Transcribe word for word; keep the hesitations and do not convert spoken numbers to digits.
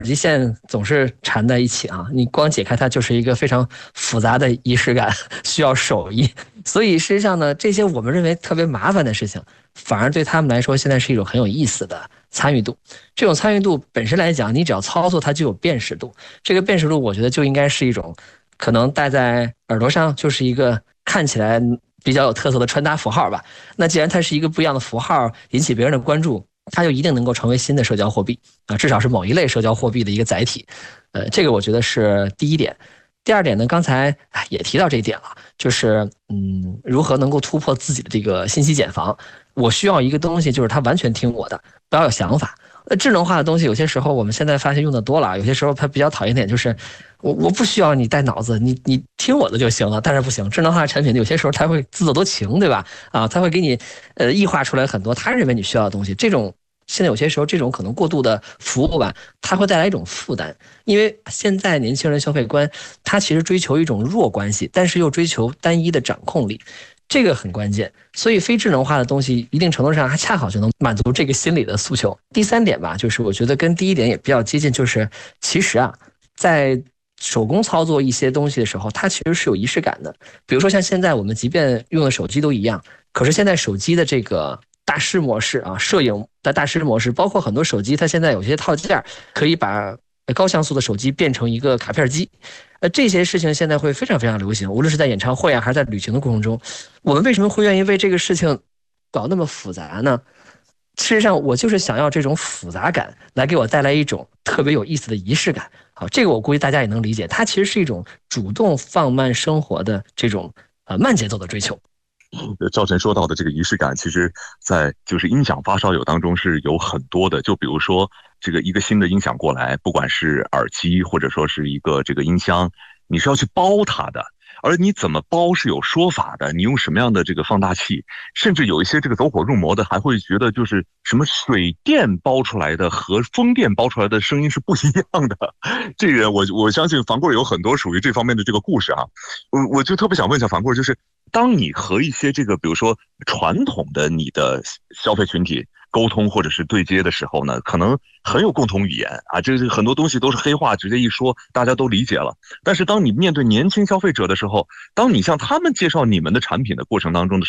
机线总是缠在一起啊，你光解开它就是一个非常复杂的仪式感，需要手艺。所以实际上呢，这些我们认为特别麻烦的事情，反而对他们来说现在是一种很有意思的参与度。这种参与度本身来讲，你只要操作它就有辨识度，这个辨识度我觉得就应该是一种可能戴在耳朵上就是一个看起来比较有特色的穿搭符号吧。那既然它是一个不一样的符号，引起别人的关注，它就一定能够成为新的社交货币啊，至少是某一类社交货币的一个载体。呃，这个我觉得是第一点。第二点呢，刚才也提到这一点了，就是嗯，如何能够突破自己的这个信息茧房。我需要一个东西，就是它完全听我的，不要有想法。呃，智能化的东西有些时候我们现在发现用的多了，有些时候它比较讨厌点就是我我不需要你带脑子，你你听我的就行了。但是不行，智能化产品有些时候它会自作多情，对吧？啊，它会给你呃异化出来很多他认为你需要的东西。这种现在有些时候这种可能过度的服务吧，它会带来一种负担。因为现在年轻人消费观，他其实追求一种弱关系，但是又追求单一的掌控力。这个很关键，所以非智能化的东西一定程度上还恰好就能满足这个心理的诉求。第三点吧，就是我觉得跟第一点也比较接近，就是其实啊，在手工操作一些东西的时候，它其实是有仪式感的。比如说像现在我们即便用的手机都一样，可是现在手机的这个大师模式啊，摄影的大师模式，包括很多手机它现在有些套件可以把高像素的手机变成一个卡片机。呃，这些事情现在会非常非常流行，无论是在演唱会啊，还是在旅行的过程中，我们为什么会愿意为这个事情搞那么复杂呢？事实上，我就是想要这种复杂感来给我带来一种特别有意思的仪式感。好，这个我估计大家也能理解，它其实是一种主动放慢生活的这种呃慢节奏的追求。 赵晨说到的这个仪式感，其实在就是音响发烧友当中是有很多的。就比如说这个一个新的音响过来，不管是耳机或者说是一个这个音箱，你是要去包它的，而你怎么包是有说法的，你用什么样的这个放大器，甚至有一些这个走火入魔的还会觉得就是什么水电包出来的和风电包出来的声音是不一样的。这个我我相信樊贵有很多属于这方面的这个故事啊。我我就特别想问一下樊贵，就是当你和一些这个比如说传统的你的消费群体沟通或者是对接的时候呢，可能很有共同语言啊，这很多东西都是黑话，直接一说大家都理解了。但是当你面对年轻消费者的时候，当你向他们介绍你们的产品的过程当中的